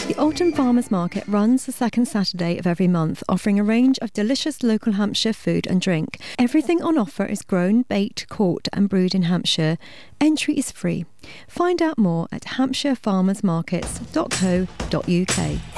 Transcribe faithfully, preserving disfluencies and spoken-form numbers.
The Alton Farmers Market runs the second Saturday of every month, offering a range of delicious local Hampshire food and drink. Everything on offer is grown, baked, caught and brewed in Hampshire. Entry is free. Find out more at hampshire farmers markets dot co dot uk.